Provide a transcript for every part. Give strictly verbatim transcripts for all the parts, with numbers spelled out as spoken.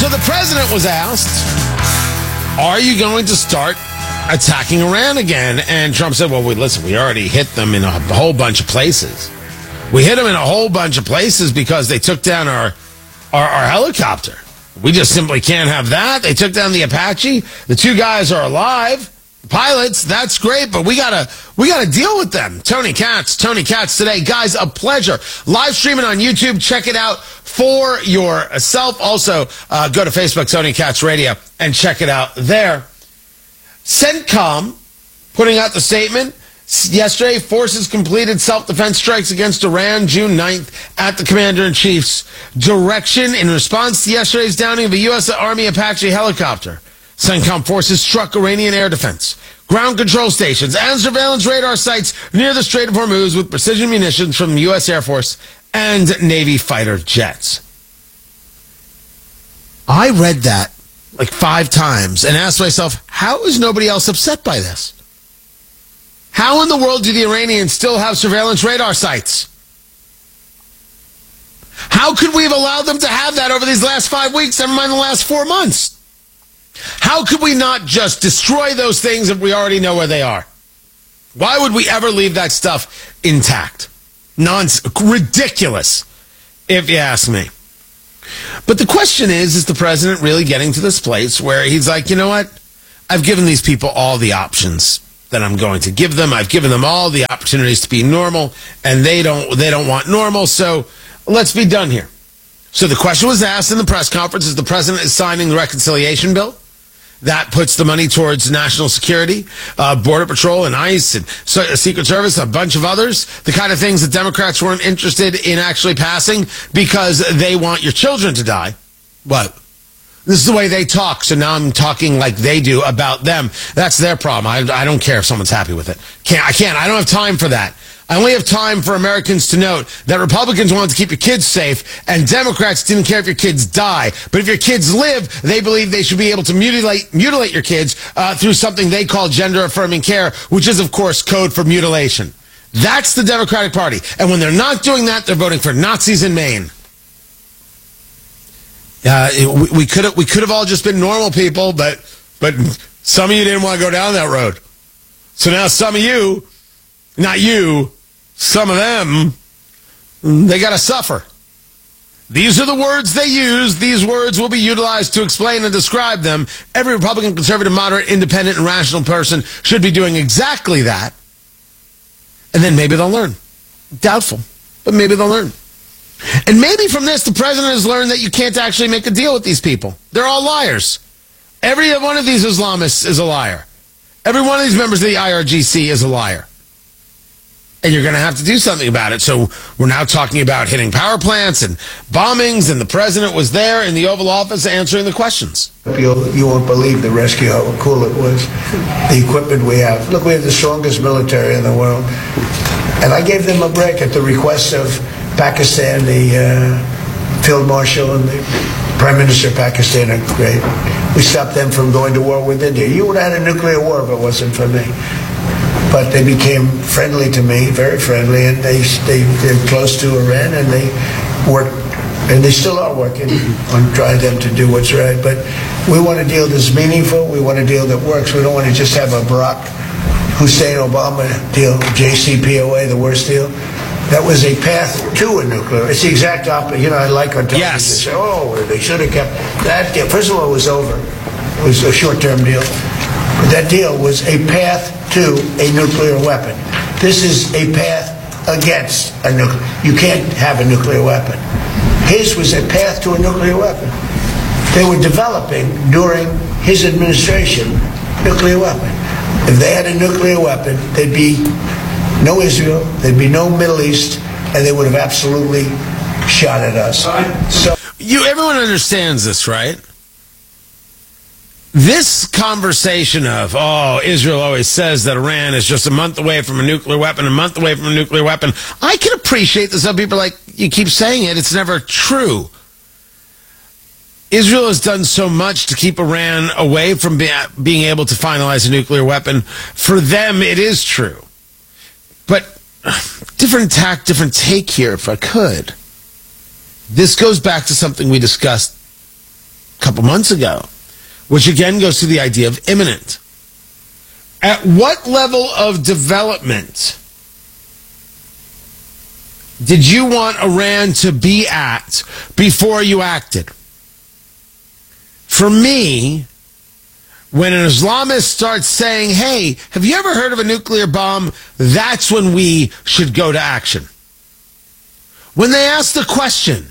So the president was asked, are you going to start attacking Iran again? And Trump said, well, wait, listen, we already hit them in a whole bunch of places. We hit them in a whole bunch of places because they took down our, our, our helicopter. We just simply can't have that. They took down the Apache. The two guys are alive. Pilots, that's great, but we gotta we gotta deal with them. Tony Katz, Tony Katz today. Guys, a pleasure. Live streaming on YouTube. Check it out for yourself. Also, uh, go to Facebook, Tony Katz Radio, and check it out there. CENTCOM putting out the statement. Yesterday, forces completed self-defense strikes against Iran June ninth at the Commander-in-Chief's direction in response to yesterday's downing of a U S Army Apache helicopter. CENTCOM forces struck Iranian air defense, ground control stations, and surveillance radar sites near the Strait of Hormuz with precision munitions from the U S Air Force and Navy fighter jets. I read that like five times and asked myself, how is nobody else upset by this? How in the world do the Iranians still have surveillance radar sites? How could we have allowed them to have that over these last five weeks, never mind the last four months? How could we not just destroy those things if we already know where they are? Why would we ever leave that stuff intact? Nonsense. Ridiculous, if you ask me. But the question is, is the president really getting to this place where he's like, you know what? I've given these people all the options that I'm going to give them. I've given them all the opportunities to be normal, and they don't they don't want normal, so let's be done here. So the question was asked in the press conference, is the president is signing the reconciliation bill? That puts the money towards national security, uh, Border Patrol and ICE and so, uh, Secret Service, a bunch of others, the kind of things that Democrats weren't interested in actually passing because they want your children to die. What? This is the way they talk, so now I'm talking like they do about them. That's their problem. I, I don't care if someone's happy with it. Can't, I can't. I don't have time for that. I only have time for Americans to note that Republicans wanted to keep your kids safe and Democrats didn't care if your kids die. But if your kids live, they believe they should be able to mutilate mutilate your kids uh, through something they call gender-affirming care, which is, of course, code for mutilation. That's the Democratic Party. And when they're not doing that, they're voting for Nazis in Maine. Uh, it, we could have we could have all just been normal people, but but some of you didn't want to go down that road. So now some of you, not you, some of them, they got to suffer. These are the words they use. These words will be utilized to explain and describe them. Every Republican, conservative, moderate, independent, and rational person should be doing exactly that. And then maybe they'll learn. Doubtful, but maybe they'll learn. And maybe from this, the president has learned that you can't actually make a deal with these people. They're all liars. Every one of these Islamists is a liar. Every one of these members of the I R G C is a liar. And you're going to have to do something about it. So we're now talking about hitting power plants and bombings, and the president was there in the Oval Office answering the questions. You'll, you won't believe the rescue, how cool it was, the equipment we have. Look, we have the strongest military in the world. And I gave them a break at the request of Pakistan, the uh, Field Marshal and the Prime Minister of Pakistan are great. We stopped them from going to war with India. You would have had a nuclear war if it wasn't for me. But they became friendly to me, very friendly, and they, they, they're close to Iran, and they work, and they still are working on trying them to do what's right. But we want a deal that's meaningful. We want a deal that works. We don't want to just have a Barack Hussein Obama deal, J C P O A, the worst deal. That was a path to a nuclear. It's the exact opposite. You know, I like on television yes. to say, oh, they should have kept that deal. First of all, it was over. It was a short-term deal. But that deal was a path to a nuclear weapon. This is a path against a nuclear. You can't have a nuclear weapon. His was a path to a nuclear weapon. They were developing during his administration nuclear weapon. If they had a nuclear weapon, there'd be no Israel, there'd be no Middle East, and they would have absolutely shot at us. So you, everyone understands this, right? This conversation of, oh, Israel always says that Iran is just a month away from a nuclear weapon, a month away from a nuclear weapon. I can appreciate that some people are like, you keep saying it, it's never true. Israel has done so much to keep Iran away from be- being able to finalize a nuclear weapon. For them, it is true. But different tack, different take here, if I could. This goes back to something we discussed a couple months ago, which again goes to the idea of imminent. At what level of development did you want Iran to be at before you acted? For me, when an Islamist starts saying, hey, have you ever heard of a nuclear bomb? That's when we should go to action. When they ask the question,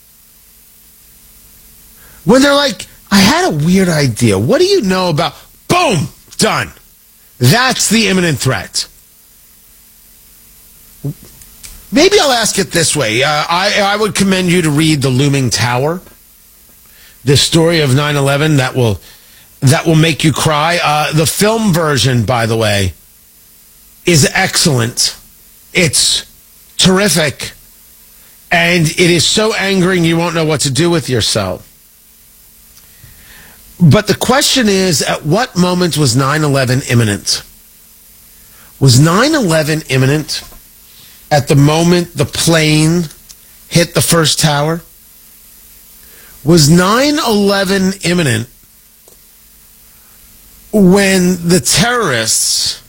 when they're like, I had a weird idea. What do you know about? Boom, done. That's the imminent threat. Maybe I'll ask it this way. Uh, I, I would commend you to read The Looming Tower, the story of nine eleven that will that will make you cry. Uh, the film version, by the way, is excellent. It's terrific. And it is so angering you won't know what to do with yourself. But the question is, at what moment was nine eleven imminent? Was nine eleven imminent at the moment the plane hit the first tower? Was nine eleven imminent when the terrorists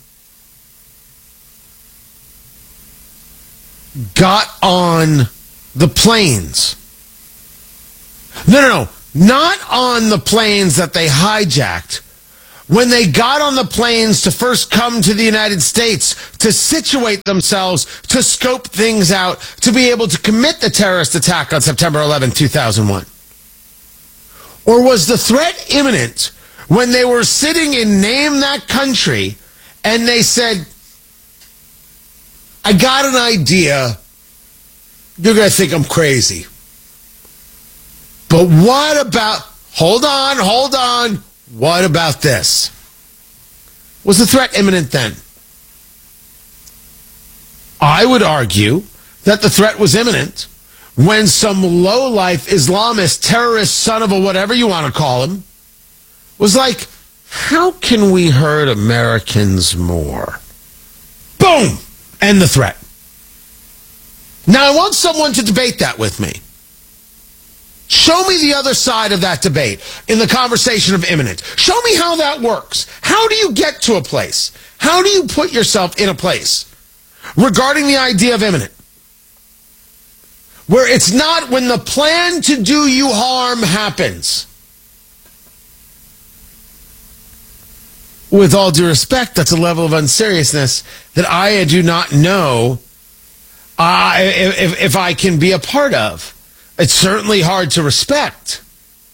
got on the planes? No, no, no. Not on the planes that they hijacked. When they got on the planes to first come to the United States, to situate themselves, to scope things out, to be able to commit the terrorist attack on September eleventh, two thousand one. Or was the threat imminent when they were sitting in Name That Country and they said, I got an idea. You're going to think I'm crazy. But what about, hold on, hold on, what about this? Was the threat imminent then? I would argue that the threat was imminent when some low-life Islamist, terrorist, son of a whatever you want to call him, was like, how can we hurt Americans more? Boom! End the threat. Now, I want someone to debate that with me. Show me the other side of that debate in the conversation of imminent. Show me how that works. How do you get to a place? How do you put yourself in a place regarding the idea of imminent, where it's not when the plan to do you harm happens? With all due respect, that's a level of unseriousness that I do not know uh, if, if I can be a part of. It's certainly hard to respect.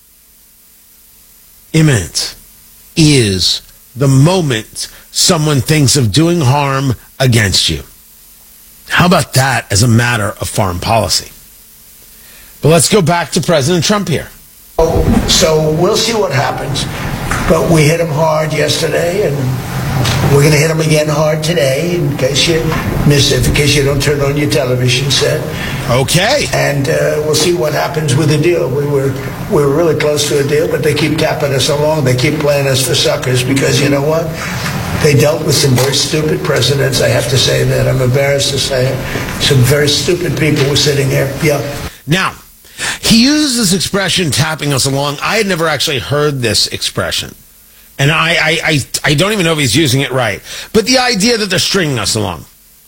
Imminent is the moment someone thinks of doing harm against you. How about that as a matter of foreign policy? But let's go back to President Trump here. So we'll see what happens. But we hit him hard yesterday, and we're going to hit him again hard today, in case you miss it, in case you don't turn on your television set. Okay. And uh, we'll see what happens with the deal. We were we were really close to a deal, but they keep tapping us along. They keep playing us for suckers because, you know what? They dealt with some very stupid presidents. I have to say that. I'm embarrassed to say it. Some very stupid people were sitting there. Yeah. Now, he used this expression, tapping us along. I had never actually heard this expression. And I, I, I, I don't even know if he's using it right. But the idea that they're stringing us along.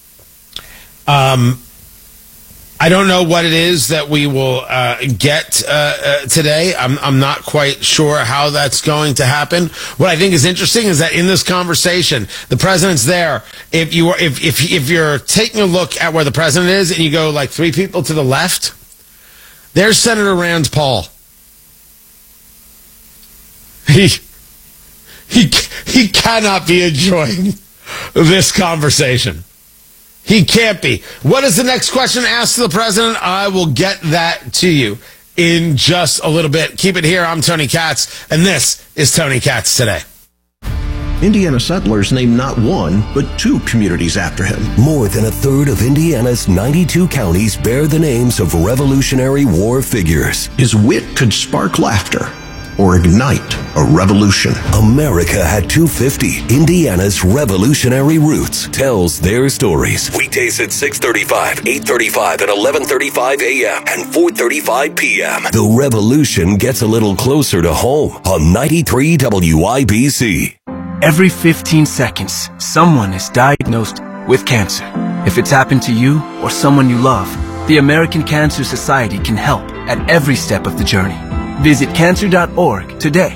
Um, I don't know what it is that we will uh, get uh, uh, today. I'm, I'm not quite sure how that's going to happen. What I think is interesting is that in this conversation, the president's there. If you are, if if if you're taking a look at where the president is, and you go like three people to the left, there's Senator Rand Paul. He. He he cannot be enjoying this conversation. He can't be. What is the next question asked to the president? I will get that to you in just a little bit. Keep it here. I'm Tony Katz, and this is Tony Katz Today. Indiana settlers named not one, but two communities after him. More than a third of Indiana's ninety-two counties bear the names of Revolutionary War figures. His wit could spark laughter. or ignite a revolution. America at two fifty, Indiana's revolutionary roots, tells their stories. Weekdays at six thirty-five, eight thirty-five, and eleven thirty-five a.m. and four thirty-five p.m. The revolution gets a little closer to home on ninety-three W I B C. Every fifteen seconds, someone is diagnosed with cancer. If it's happened to you or someone you love, the American Cancer Society can help at every step of the journey. Visit cancer dot org today.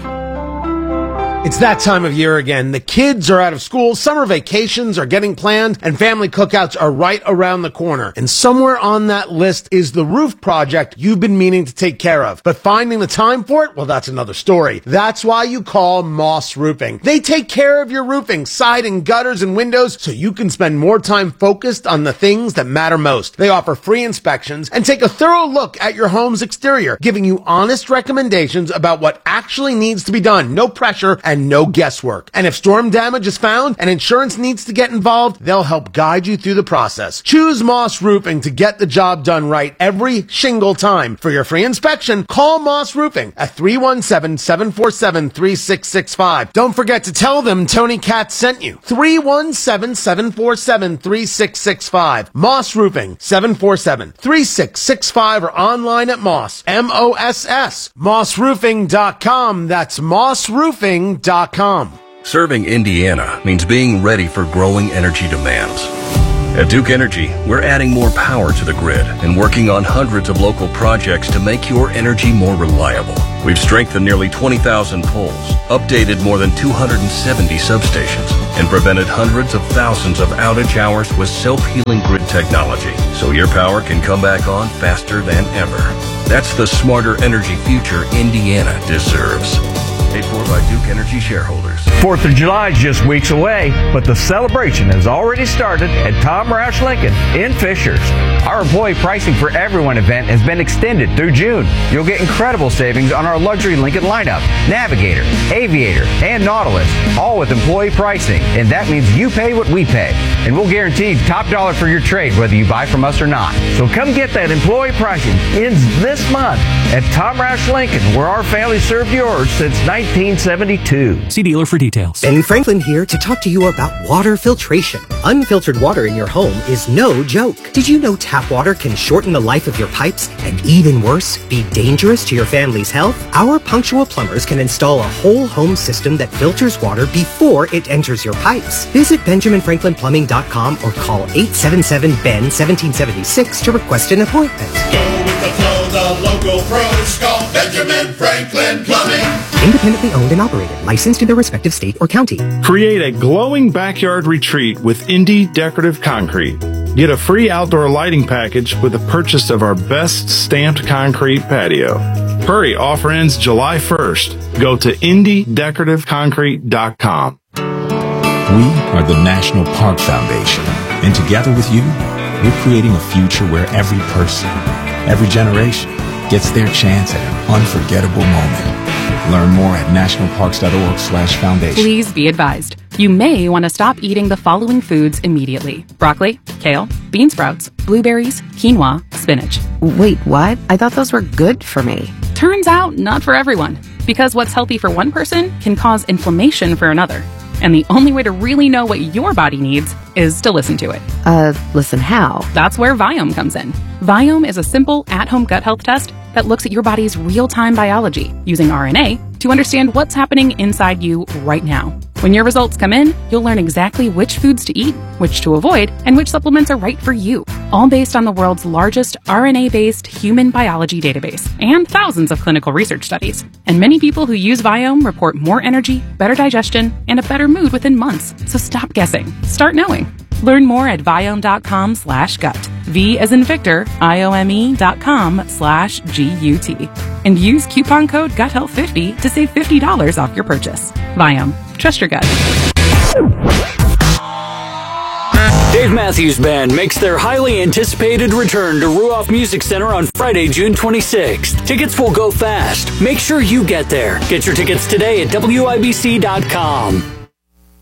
It's that time of year again. The kids are out of school, summer vacations are getting planned, and family cookouts are right around the corner. And somewhere on that list is the roof project you've been meaning to take care of. But finding the time for it, well, that's another story. That's why you call Moss Roofing. They take care of your roofing, siding, gutters, and windows, so you can spend more time focused on the things that matter most. They offer free inspections and take a thorough look at your home's exterior, giving you honest recommendations about what actually needs to be done. No pressure and And no guesswork. And if storm damage is found and insurance needs to get involved, they'll help guide you through the process. Choose Moss Roofing to get the job done right every shingle time. For your free inspection, call Moss Roofing at three one seven, seven four seven, three six six five. Don't forget to tell them Tony Katz sent you. three one seven, seven four seven, three six six five. Moss Roofing, seven four seven, three six six five, or online at Moss, M O S S, moss roofing dot com. That's moss roofing dot com. Serving Indiana means being ready for growing energy demands. At Duke Energy, we're adding more power to the grid and working on hundreds of local projects to make your energy more reliable. We've strengthened nearly twenty thousand poles, updated more than two hundred seventy substations, and prevented hundreds of thousands of outage hours with self-healing grid technology, so your power can come back on faster than ever. That's the smarter energy future Indiana deserves. Paid for by Duke Energy shareholders. Fourth of July is just weeks away, but the celebration has already started at Tom Roush Lincoln in Fishers. Our employee pricing for everyone event has been extended through June. You'll get incredible savings on our luxury Lincoln lineup, Navigator, Aviator, and Nautilus, all with employee pricing, and that means you pay what we pay. And we'll guarantee top dollar for your trade whether you buy from us or not. So come get that employee pricing. Ends this month at Tom Roush Lincoln, where our family served yours since nineteen seventy-two. See dealer for details. Ben Franklin here to talk to you about water filtration. Unfiltered water in your home is no joke. Did you know tap water can shorten the life of your pipes and, even worse, be dangerous to your family's health? Our punctual plumbers can install a whole home system that filters water before it enters your pipes. Visit benjamin franklin plumbing dot com or call eight seven seven B E N one seven seven six to request an appointment. Go with the flow, the local pros call Benjamin Franklin Plumbing. Independently owned and operated, licensed in their respective state or county. Create a glowing backyard retreat with Indy Decorative Concrete. Get a free outdoor lighting package with the purchase of our best stamped concrete patio. Hurry, offer ends July first. Go to indy decorative concrete dot com. We are the National Park Foundation, and together with you, we're creating a future where every person, every generation, gets their chance at an unforgettable moment. Learn more at nationalparks.org slash foundation. Please be advised. You may want to stop eating the following foods immediately. Broccoli, kale, bean sprouts, blueberries, quinoa, spinach. Wait, what? I thought those were good for me. Turns out, not for everyone. Because what's healthy for one person can cause inflammation for another. And the only way to really know what your body needs is to listen to it. Uh, listen how? That's where Viome comes in. Viome is a simple, at-home gut health test that looks at your body's real-time biology using R N A to understand what's happening inside you right now. When your results come in, you'll learn exactly which foods to eat, which to avoid, and which supplements are right for you. All based on the world's largest R N A-based human biology database and thousands of clinical research studies. And many people who use Viome report more energy, better digestion, and a better mood within months. So stop guessing. Start knowing. Learn more at viome.com slash gut. V as in Victor, I-O-M-E dot com slash G-U-T. And use coupon code gut health fifty to save fifty dollars off your purchase. Viome. Trust your gut. Dave Matthews Band makes their highly anticipated return to Ruoff Music Center on Friday, June twenty-sixth. Tickets will go fast. Make sure you get there. Get your tickets today at W I B C dot com.